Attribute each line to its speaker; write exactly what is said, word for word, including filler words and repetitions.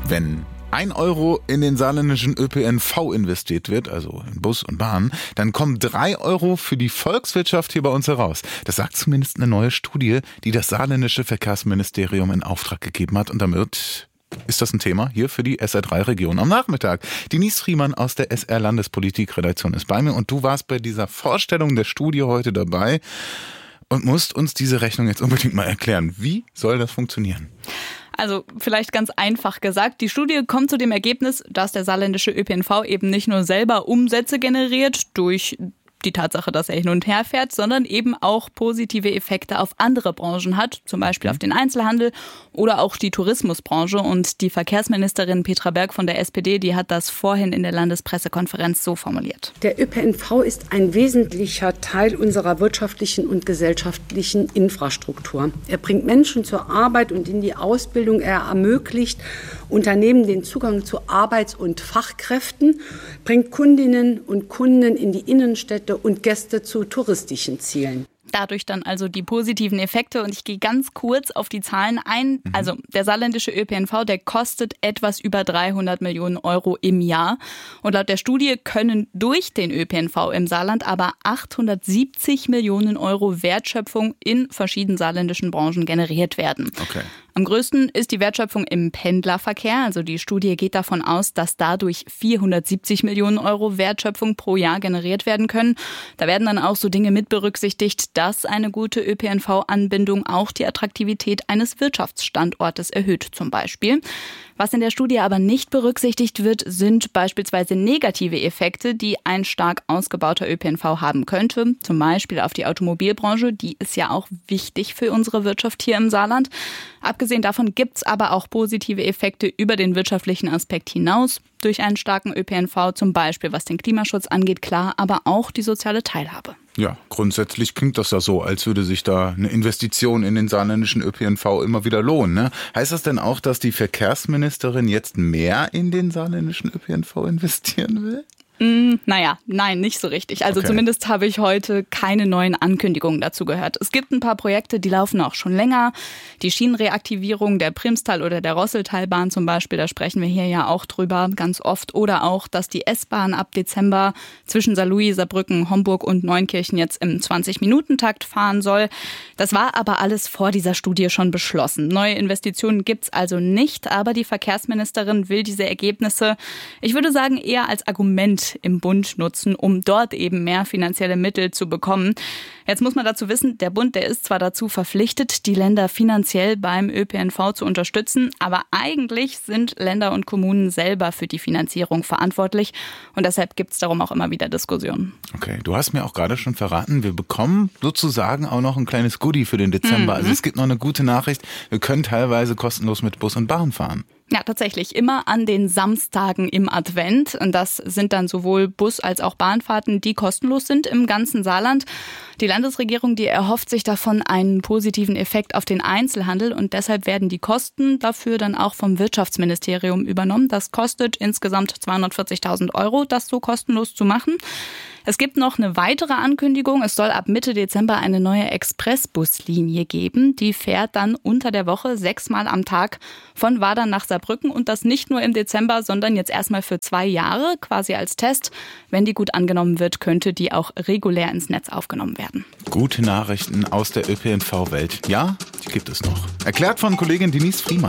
Speaker 1: Wenn ein Euro in den saarländischen Ö P N V investiert wird, also in Bus und Bahn, dann kommen drei Euro für die Volkswirtschaft hier bei uns heraus. Das sagt zumindest eine neue Studie, die das saarländische Verkehrsministerium in Auftrag gegeben hat. Und damit ist das ein Thema hier für die S R drei Region am Nachmittag. Denise Friemann aus der S R Landespolitik-Redaktion ist bei mir und du warst bei dieser Vorstellung der Studie heute dabei und musst uns diese Rechnung jetzt unbedingt mal erklären. Wie soll das funktionieren?
Speaker 2: Also vielleicht ganz einfach gesagt, die Studie kommt zu dem Ergebnis, dass der saarländische Ö P N V eben nicht nur selber Umsätze generiert durch die Tatsache, dass er hin und her fährt, sondern eben auch positive Effekte auf andere Branchen hat, zum Beispiel auf den Einzelhandel oder auch die Tourismusbranche. Und die Verkehrsministerin Petra Berg von der S P D, die hat das vorhin in der Landespressekonferenz so formuliert.
Speaker 3: Der Ö P N V ist ein wesentlicher Teil unserer wirtschaftlichen und gesellschaftlichen Infrastruktur. Er bringt Menschen zur Arbeit und in die Ausbildung. Er ermöglicht Unternehmen den Zugang zu Arbeits- und Fachkräften, bringt Kundinnen und Kunden in die Innenstädte und Gäste zu touristischen Zielen.
Speaker 2: Dadurch dann also die positiven Effekte und ich gehe ganz kurz auf die Zahlen ein. Mhm. Also der saarländische Ö P N V, der kostet etwas über dreihundert Millionen Euro im Jahr. Und laut der Studie können durch den Ö P N V im Saarland aber achthundertsiebzig Millionen Euro Wertschöpfung in verschiedenen saarländischen Branchen generiert werden.
Speaker 1: Okay.
Speaker 2: Am größten ist die Wertschöpfung im Pendlerverkehr. Also die Studie geht davon aus, dass dadurch vierhundertsiebzig Millionen Euro Wertschöpfung pro Jahr generiert werden können. Da werden dann auch so Dinge mit berücksichtigt, dass eine gute Ö P N V-Anbindung auch die Attraktivität eines Wirtschaftsstandortes erhöht zum Beispiel. Was in der Studie aber nicht berücksichtigt wird, sind beispielsweise negative Effekte, die ein stark ausgebauter Ö P N V haben könnte. Zum Beispiel auf die Automobilbranche, die ist ja auch wichtig für unsere Wirtschaft hier im Saarland. Abgesehen davon gibt es aber auch positive Effekte über den wirtschaftlichen Aspekt hinaus. Durch einen starken Ö P N V zum Beispiel, was den Klimaschutz angeht, klar, aber auch die soziale Teilhabe.
Speaker 1: Ja, grundsätzlich klingt das ja so, als würde sich da eine Investition in den saarländischen Ö P N V immer wieder lohnen, ne? Heißt das denn auch, dass die Verkehrsministerin jetzt mehr in den saarländischen Ö P N V investieren will?
Speaker 2: Mm, naja, nein, nicht so richtig. Also
Speaker 1: okay.
Speaker 2: Zumindest habe ich heute keine neuen Ankündigungen dazu gehört. Es gibt ein paar Projekte, die laufen auch schon länger. Die Schienenreaktivierung der Primstal- oder der Rosseltalbahn zum Beispiel, da sprechen wir hier ja auch drüber ganz oft. Oder auch, dass die S-Bahn ab Dezember zwischen Saarlouis, Saarbrücken, Homburg und Neunkirchen jetzt im zwanzig-Minuten-Takt fahren soll. Das war aber alles vor dieser Studie schon beschlossen. Neue Investitionen gibt's also nicht, aber die Verkehrsministerin will diese Ergebnisse, ich würde sagen, eher als Argument im Bund nutzen, um dort eben mehr finanzielle Mittel zu bekommen. Jetzt muss man dazu wissen, der Bund, der ist zwar dazu verpflichtet, die Länder finanziell beim Ö P N V zu unterstützen, aber eigentlich sind Länder und Kommunen selber für die Finanzierung verantwortlich und deshalb gibt es darum auch immer wieder Diskussionen.
Speaker 1: Okay, du hast mir auch gerade schon verraten, wir bekommen sozusagen auch noch ein kleines Goodie für den Dezember. Mhm. Also es gibt noch eine gute Nachricht, wir können teilweise kostenlos mit Bus und Bahn fahren.
Speaker 2: Ja, tatsächlich. Immer an den Samstagen im Advent. Und das sind dann sowohl Bus- als auch Bahnfahrten, die kostenlos sind im ganzen Saarland. Die Landesregierung, die erhofft sich davon einen positiven Effekt auf den Einzelhandel. Und deshalb werden die Kosten dafür dann auch vom Wirtschaftsministerium übernommen. Das kostet insgesamt zweihundertvierzigtausend Euro, das so kostenlos zu machen. Es gibt noch eine weitere Ankündigung. Es soll ab Mitte Dezember eine neue Expressbuslinie geben. Die fährt dann unter der Woche sechsmal am Tag von Wadern nach Saarbrücken. Und das nicht nur im Dezember, sondern jetzt erstmal für zwei Jahre, quasi als Test. Wenn die gut angenommen wird, könnte die auch regulär ins Netz aufgenommen werden.
Speaker 1: Gute Nachrichten aus der Ö P N V-Welt. Ja, die gibt es noch. Erklärt von Kollegin Denise Friemann.